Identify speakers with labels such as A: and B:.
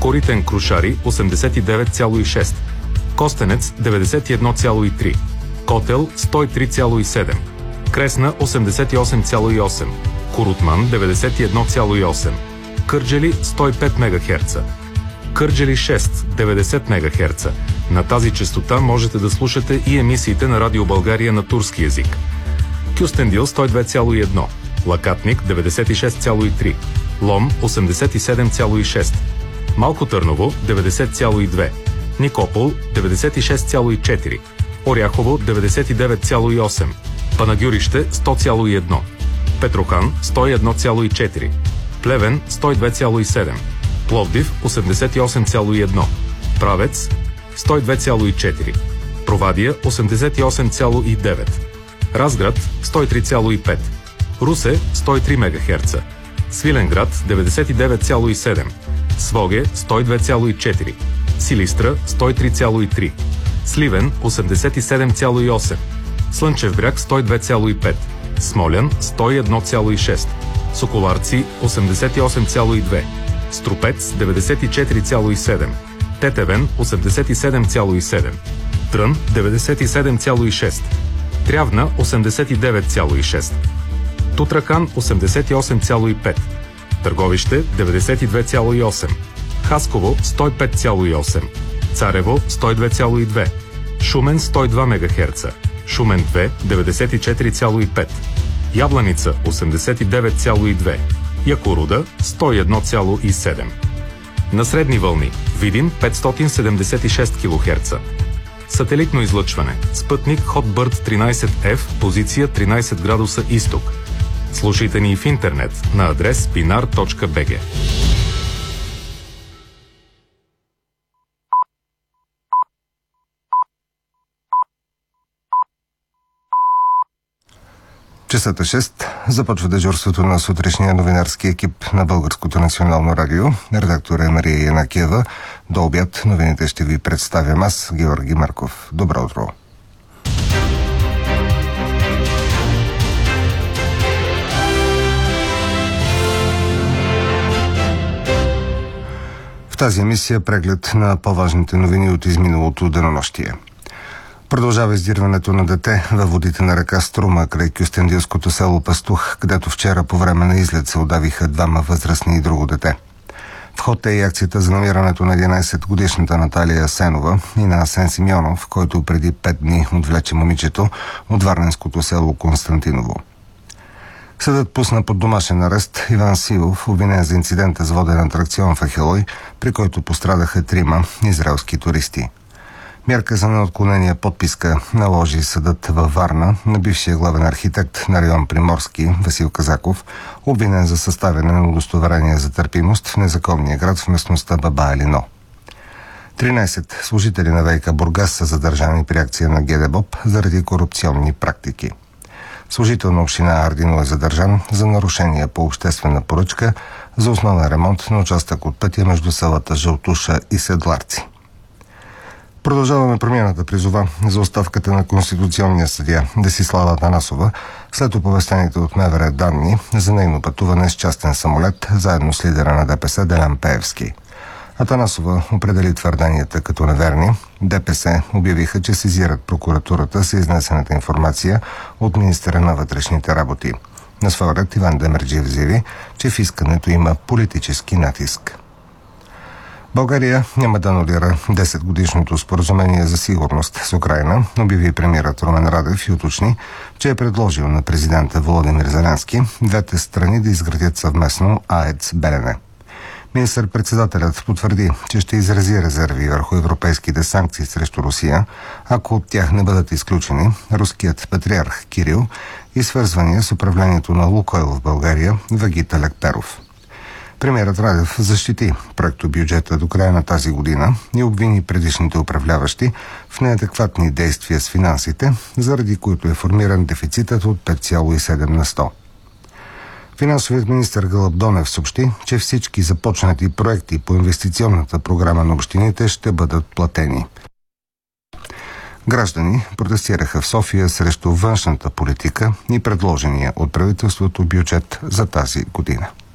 A: Коритен Крушари 89,6, Костенец 91,3, Котел 103,7, Кресна 88,8, Корутман 91,8, Кърджали 105 МГц, Кърджали 6 90 МГц. На тази честота можете да слушате и емисиите на Радио България на турски език. Кюстендил 102,1, Лакатник 96,3, Лом 87,6, Малко Търново 90,2, Никопол 96,4, Оряхово 99,8, Панагюрище 100,1, Петрохан 101,4, Плевен 102,7, Пловдив 88,1, Правец 102,4, Провадия 88,9, Разград 103,5, Русе 103 МГц, Свиленград 99,7, Своге 102,4, Силистра 103,3, Сливен 87,8, Слънчев бряг 102,5, Смолян 101,6, Соколарци 88,2, Струпец 94,7, Тетевен 87,7, Трън 97,6, Трявна 89,6, Тутракан 88,5, Търговище 92,8, Хасково 105,8, Царево 102,2, Шумен 102 МГц, Шумен 2 94,5, Ябланица 89,2, Якоруда 101,7. На средни вълни Видин 576 кГц. Сателитно излъчване. Спътник Hotbird 13F, позиция 13 градуса изток. Слушайте ни в интернет на адрес pinar.bg.
B: Часът е 6. Започва дежурството на сутрешния новинарски екип на Българското национално радио. Редактор е Мария Янакиева. До обяд новините ще ви представям аз, Георги Марков. Добро утро! В тази емисия преглед на по-важните новини от изминалото денонощие. Продължава издирването на дете във водите на река Струма край кюстендилското село Пастух, където вчера по време на излет се удавиха двама възрастни и друго дете. В ход е и акцията за намирането на 11-годишната Наталия Асенова и на Асен Симеонов, който преди 5 дни отвлече момичето от варненското село Константиново. Съдът пусна под домашен арест Иван Силов, обвинен за инцидента с воден атракцион в Ахелой, при който пострадаха 3 израелски туристи. Мярка за неотклонение подписка наложи съдът във Варна на бившия главен архитект на район Приморски Васил Казаков, обвинен за съставяне на удостоверение за търпимост в незаконния град в местността Баба Елино. 13 служители на ВиК Бургас са задържани при акция на ГДБОП заради корупционни практики. Служител на община Ардино е задържан за нарушение по обществена поръчка за основен ремонт на участък от пътя между селата Жълтуша и Седларци. Продължаваме промяната призова за оставката на конституционния съдия Десислава Атанасова след оповестените от МВР данни за нейно пътуване с частен самолет заедно с лидера на ДПС Делян Пеевски. Атанасова определи твърденията като неверни. ДПС обявиха, че сезират прокуратурата с изнесената информация от министъра на вътрешните работи. На своя ред Иван Демерджиев заяви, че в искането има политически натиск. България няма да анулира 10-годишното споразумение за сигурност с Украйна, обяви премиерът Румен Радев и уточни, че е предложил на президента Володимир Зеленски двете страни да изградят съвместно АЕЦ Белене. Министър-председателят потвърди, че ще изрази резерви върху европейските санкции срещу Русия, ако от тях не бъдат изключени руският патриарх Кирил и свързвания с управлението на Лукойл в България Вагит Лекперов. Премиерът Радев защити проектобюджета до края на тази година и обвини предишните управляващи в неадекватни действия с финансите, заради които е формиран дефицитът от 5,7 на 100. Финансовият министър Гълъб Донев съобщи, че всички започнати проекти по инвестиционната програма на общините ще бъдат платени. Граждани протестираха в София срещу външната политика и предложения от правителството бюджет за тази година.